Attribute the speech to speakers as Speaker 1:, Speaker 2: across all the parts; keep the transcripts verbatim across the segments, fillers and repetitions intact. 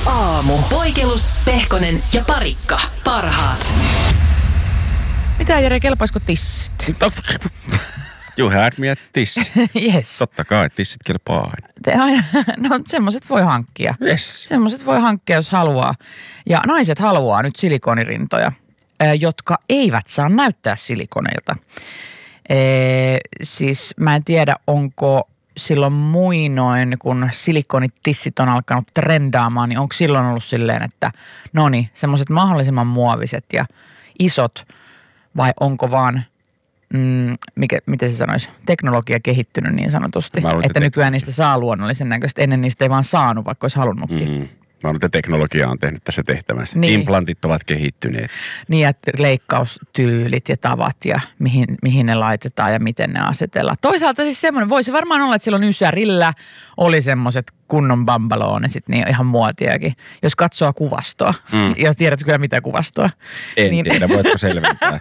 Speaker 1: Aamu. Poikelus, Pehkonen ja Parikka. Parhaat.
Speaker 2: Mitä Jere, kelpaisiko tissit?
Speaker 3: You had me at tissit.
Speaker 2: Yes.
Speaker 3: Totta kai, tissit kelpaa aina.
Speaker 2: Te aina, no semmoset voi hankkia.
Speaker 3: Yes.
Speaker 2: Semmoset voi hankkia, jos haluaa. Ja naiset haluaa nyt silikonirintoja, jotka eivät saa näyttää silikoneilta. Ee, siis mä en tiedä, onko silloin muinoin, kun silikonitissit on alkanut trendaamaan, niin onko silloin ollut silleen, että no niin, semmoiset mahdollisimman muoviset ja isot, vai onko vaan, mm, mikä, miten se sanoisi, teknologia kehittynyt niin sanotusti, luulen, että nykyään niistä saa luonnollisen näköistä, ennen niistä ei vaan saanut, vaikka olisi halunnutkin.
Speaker 3: Mm-hmm. Mä luulen, että teknologia on tehnyt tässä tehtävänsä.
Speaker 2: Niin.
Speaker 3: Implantit ovat kehittyneet.
Speaker 2: Niin, että leikkaustyylit ja tavat ja mihin, mihin ne laitetaan ja miten ne asetellaan. Toisaalta siis semmoinen, voisi varmaan olla, että silloin Ysärillä oli semmoiset kunnon bambaloonesit, niin ihan muotiakin. Jos katsoo kuvastoa, mm. jos tiedätkö kyllä mitä kuvastoa.
Speaker 3: En
Speaker 2: niin...
Speaker 3: tiedä, voitko selventää?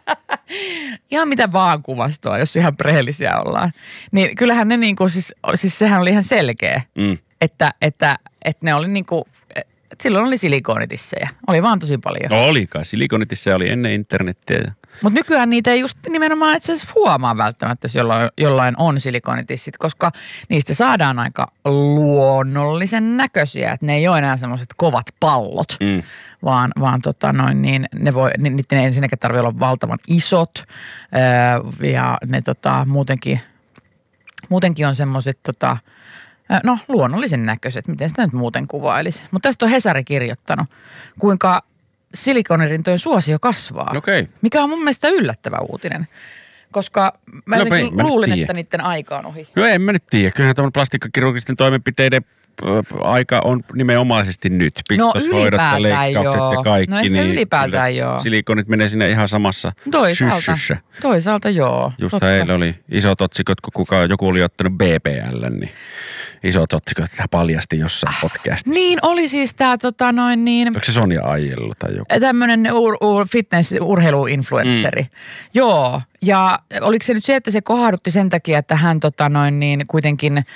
Speaker 2: Ihan mitä vaan kuvastoa, jos ihan rehellisiä ollaan. Niin kyllähän ne niinku, siis, siis sehän oli ihan selkeä, mm. että, että, että ne oli niinku, silloin oli silikoonitissejä. Oli vaan tosi paljon.
Speaker 3: No olikaan, silikonitissejä oli ennen internettiä.
Speaker 2: Mutta nykyään niitä ei just nimenomaan itse asiassa huomaa välttämättä, jos jollain, jollain on silikonitissit, koska niistä saadaan aika luonnollisen näköisiä, että ne ei ole enää semmoiset kovat pallot, mm. vaan, vaan tota noin, niin ne voi, niiden ei ensinnäkin tarvitse olla valtavan isot öö, ja ne tota, muutenkin, muutenkin on semmoiset tota, no luonnollisen näköiset, miten sitä nyt muuten kuvailisi. Mutta tästä on Hesari kirjoittanut, kuinka silikonirintojen suosio kasvaa.
Speaker 3: Okay.
Speaker 2: Mikä on mun mielestä yllättävä uutinen. Koska mä
Speaker 3: no,
Speaker 2: jotenkin
Speaker 3: mä
Speaker 2: luulin, että niiden aika on ohi.
Speaker 3: No en mä nyt tiedä. Kyllähän tuollainen plastiikkakirurgisten toimenpiteiden aika on nimenomaisesti nyt. Pistoshoidot ja leikkaukset
Speaker 2: joo.
Speaker 3: ja kaikki.
Speaker 2: No ehkä
Speaker 3: niin
Speaker 2: ylipäätään joo.
Speaker 3: Silikonit menee sinne ihan samassa
Speaker 2: Toisaalta,
Speaker 3: syssyssä.
Speaker 2: toisaalta joo.
Speaker 3: Just
Speaker 2: totta.
Speaker 3: eilen oli isot otsikot, kun kuka, joku oli ottanut B P L, niin isot otsikot, että paljasti jossain podcastissa.
Speaker 2: Niin oli siis tää tota noin niin.
Speaker 3: Onko se Sonja Aiello tai joku?
Speaker 2: Tämmönen ur, ur, fitness-urheiluinfluenssari. Mm. Joo, ja oliko se nyt se, että se kohdutti sen takia, että hän tota noin niin kuitenkin öö,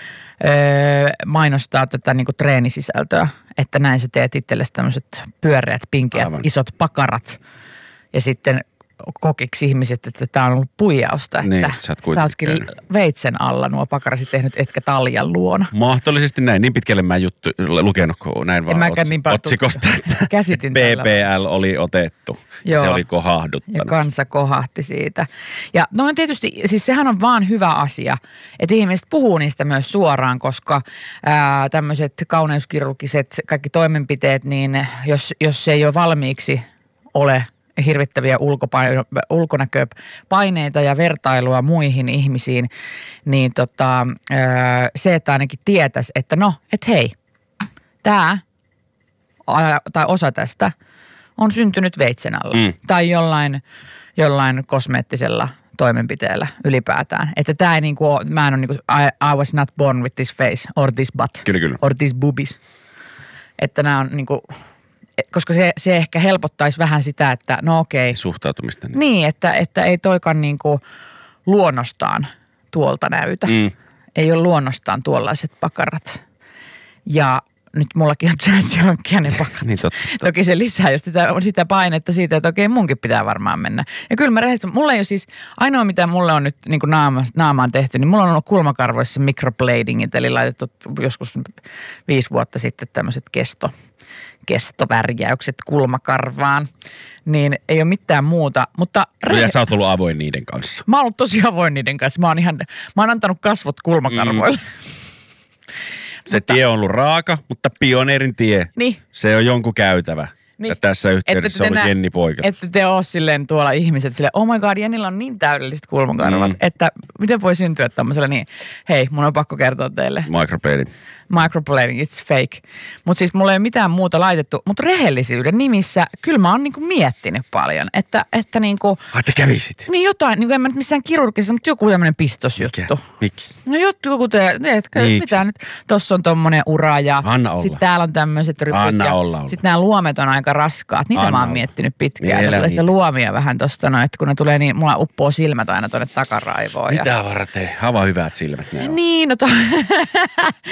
Speaker 2: mainostaa tätä niinku treenisisältöä, että näin sä teet itsellesi tämmöiset pyöreät, pinkeät, aivan. Isot pakarat ja sitten kokiksi ihmiset, että tämä on ollut puijausta, että
Speaker 3: niin, sä,
Speaker 2: sä ootkin veitsen alla nuo pakarasi tehnyt, etkä taljan luona.
Speaker 3: Mahdollisesti näin. Niin pitkälle mä en juttu lukenut, kun näin vaan ots, niin otsikosta, että
Speaker 2: käsitin
Speaker 3: B P L oli otettu. Joo. Se oli kohahduttanut.
Speaker 2: Ja kansa kohahti siitä. Ja no on tietysti, siis sehän on vaan hyvä asia, että ihmiset puhuu niistä myös suoraan, koska ää, tämmöiset kauneuskirurgiset kaikki toimenpiteet, niin jos, jos se ei ole valmiiksi ole hirvittäviä ulkopaino- ulkonäköpaineita ja vertailua muihin ihmisiin, niin tota, se, että ainakin tietäisi, että no, että hei, tämä tai osa tästä on syntynyt veitsen alla mm. tai jollain, jollain kosmeettisella toimenpiteellä ylipäätään. Että tämä ei niinku ole, mä en ole niinku, I, I was not born with this face or this butt
Speaker 3: kyllä, kyllä.
Speaker 2: or this boobies. Että nämä on niinku, koska se, se ehkä helpottaisi vähän sitä, että no okei.
Speaker 3: Suhtautumista. Niin,
Speaker 2: niin että, että ei toikaan niinku luonnostaan tuolta näytä. Mm. Ei ole luonnostaan tuollaiset pakarat. Ja nyt mullakin on chanssi hankkia ne pakarat.
Speaker 3: niin totta.
Speaker 2: Toki se lisää, jos sitä, on sitä painetta siitä, että okei munkin pitää varmaan mennä. Ja kyllä mä rehellisesti, mulla ei ole siis, ainoa mitä mulle on nyt niin kuin naama, naamaan tehty, niin mulla on ollut kulmakarvoissa microbladingit, eli laitettu joskus viisi vuotta sitten tämmöiset kesto. kestovärjäykset kulmakarvaan, niin ei ole mitään muuta. Mutta
Speaker 3: re- ja sä oot ollut avoin niiden kanssa.
Speaker 2: Mä oon ollut tosi avoin niiden kanssa. Mä oon, ihan, mä oon antanut kasvot kulmakarvoille. Mm.
Speaker 3: Se
Speaker 2: mutta,
Speaker 3: tie on ollut raaka, mutta pioneerin tie,
Speaker 2: niin.
Speaker 3: Se on jonkun käytävä. Niin. Ja tässä yhteydessä oli nä- Jenni Poikela.
Speaker 2: Että te oo silleen tuolla ihmiset silleen, oh my god, Jennillä on niin täydelliset kulmakarvat, mm. että miten voi syntyä tämmöisellä niin, hei, mun on pakko kertoa teille.
Speaker 3: Microblading.
Speaker 2: Microblading, it's fake. Mutta siis mulla ei ole mitään muuta laitettu, mutta rehellisyyden nimissä kyllä mä oon niinku miettinyt paljon, että, että niinku.
Speaker 3: Ai te kävisit?
Speaker 2: Niin jotain, niinku en mä nyt missään kirurgisessa, mutta joku tämmönen pistosjuttu.
Speaker 3: Mikä? Miksi?
Speaker 2: No joku te, teetkö, mitä nyt, tossa on tommonen ura ja sitten täällä on tämmöiset rypyt.
Speaker 3: Anna
Speaker 2: ja
Speaker 3: olla.
Speaker 2: Sitten nämä luomet on aika raskaat, niitä
Speaker 3: Anna
Speaker 2: mä oon
Speaker 3: olla.
Speaker 2: miettinyt pitkään.
Speaker 3: Niin,
Speaker 2: että
Speaker 3: niin.
Speaker 2: luomia vähän tosta noin, että kun ne tulee niin, mulla uppoo silmät aina tuonne takaraivoon.
Speaker 3: Mitä
Speaker 2: ja
Speaker 3: varten? Aivan hyvät silmät ne on.
Speaker 2: niin, no to...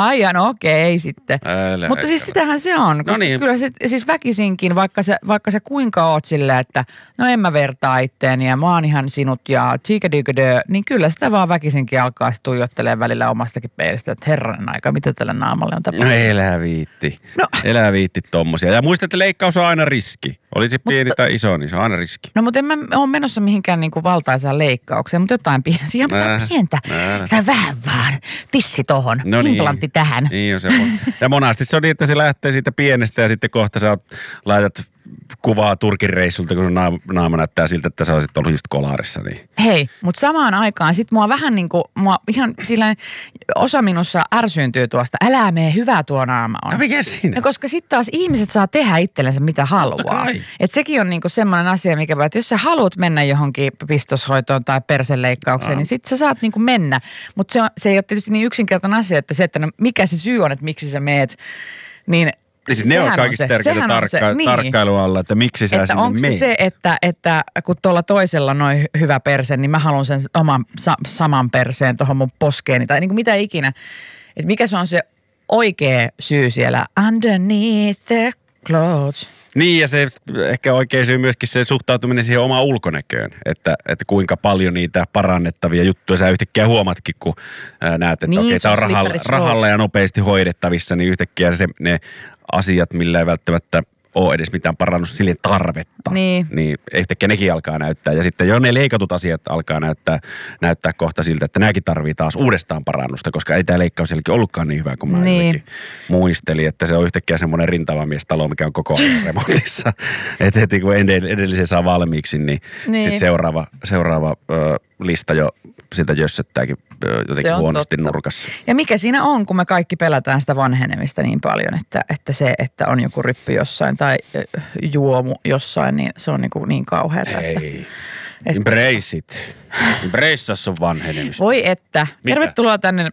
Speaker 2: Ai no okei sitten.
Speaker 3: Älä
Speaker 2: Mutta siis
Speaker 3: älä.
Speaker 2: sitähän se on.
Speaker 3: No niin.
Speaker 2: Kyllä se siis väkisinkin, vaikka se, vaikka se kuinka oot silleen, että no en mä vertaa itteeni ja mä oon ihan sinut ja tsiikadyyködö, niin kyllä sitä vaan väkisinkin alkaa sitten tuijottelemaan välillä omastakin peilistä, että herranen aika, mitä tällä naamalle on tapahtunut.
Speaker 3: No elää viitti.
Speaker 2: No.
Speaker 3: Elää viitti tommosia. Ja muista, että leikkaus on aina riski. Olisi pieni tai iso, niin se on aina riski.
Speaker 2: No mutta en mä ole menossa mihinkään niinku valtaisaan leikkaukseen, mutta jotain pientä. Ihan
Speaker 3: Nää,
Speaker 2: pientä.
Speaker 3: nää.
Speaker 2: Tai vähän vaan. Tissi tohon.
Speaker 3: No niin.
Speaker 2: Implantti tähän.
Speaker 3: Niin on se. Ja monasti se on niin, että se lähtee siitä pienestä ja sitten kohta sä oot, laitat kuvaa Turkin reissulta, kun naama, naama näyttää siltä, että sä olisit ollut just Kolaarissa. Niin.
Speaker 2: Hei, mutta samaan aikaan sit mua vähän niinku, mua ihan sillä osa minussa ärsyyntyy tuosta, älä mene, hyvä tuo naama on.
Speaker 3: No mikä siinä?
Speaker 2: No, koska sitten taas ihmiset saa tehdä itsellensä mitä haluaa. Et sekin on niinku semmoinen asia, mikä että jos sä haluat mennä johonkin pistoshoitoon tai perseleikkaukseen, no. niin sit sä saat niinku mennä. Mutta se, se ei ole tietysti niin yksinkertainen asia, että se, että no, mikä se syy on, että miksi sä meet, niin
Speaker 3: Siis ne on kaikista tärkeintä tarkka-
Speaker 2: niin.
Speaker 3: tarkkailun alla, että miksi sä
Speaker 2: että
Speaker 3: sinne
Speaker 2: onko
Speaker 3: meet.
Speaker 2: se se, että, että kun tuolla toisella noin hyvä perse, niin mä haluan sen oman sa- saman perseen tuohon mun poskeeni tai niin kuin mitä ikinä. Että mikä se on se oikea syy siellä underneath the clothes.
Speaker 3: Niin ja se ehkä oikein syy myöskin se suhtautuminen siihen omaan ulkonäköön, että, että kuinka paljon niitä parannettavia juttuja sä yhtäkkiä huomatkin, kun ää, näet, että
Speaker 2: niin,
Speaker 3: okei, tämä on
Speaker 2: se on
Speaker 3: rahalla,
Speaker 2: slippery slope.
Speaker 3: rahalla ja nopeasti hoidettavissa, niin yhtäkkiä se, ne asiat, millä ei välttämättä ole edes mitään parannus silleen tarvetta,
Speaker 2: Niin.
Speaker 3: niin yhtäkkiä nekin alkaa näyttää. Ja sitten jo ne leikatut asiat alkaa näyttää, näyttää kohta siltä, että nämäkin tarvii taas uudestaan parannusta, koska ei tämä leikkaus jälkeen ollutkaan niin hyvä kuin mä
Speaker 2: Niin.
Speaker 3: jotenkin muistelin, että se on yhtäkkiä semmoinen rintava miestalo, mikä on koko ajan remontissa. Että heti kun edellisen saa valmiiksi, niin,
Speaker 2: Niin.
Speaker 3: sitten seuraava, seuraava ö, lista jo sitä jössöttääkin ö, jotenkin huonosti
Speaker 2: totta.
Speaker 3: nurkassa.
Speaker 2: Ja mikä siinä on, kun me kaikki pelätään sitä vanhenemista niin paljon, että, että se, että on joku ryppy jossain tai äh, juomu jossain, niin se on niin, kuin niin kauheata. Että,
Speaker 3: Ei. Embrace it. Embrace sun vanhenemista.
Speaker 2: voi että.
Speaker 3: Mitä?
Speaker 2: Tervetuloa tänne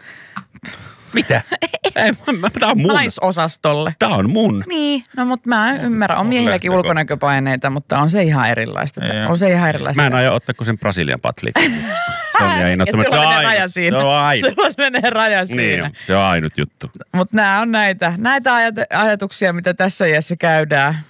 Speaker 3: Mitä? Ei, mä, mä, tää on mun.
Speaker 2: naisosastolle.
Speaker 3: Tää on mun.
Speaker 2: Niin, no mutta mä ymmärrän. On miehilläkin
Speaker 3: lähtökohta.
Speaker 2: ulkonäköpaineita, mutta on se ihan erilaista. On se ihan erilaista.
Speaker 3: Mä en aio ottaa kuin sen Brasilian patli. Se on ihan innoittunut.
Speaker 2: Ja
Speaker 3: Se on
Speaker 2: sulla menee raja
Speaker 3: ainut.
Speaker 2: siinä.
Speaker 3: Se on ainut.
Speaker 2: Sulla menee raja siinä.
Speaker 3: Niin on. Se on ainut juttu.
Speaker 2: Mutta nämä on näitä, näitä ajat- ajatuksia, mitä tässä iässä käydään.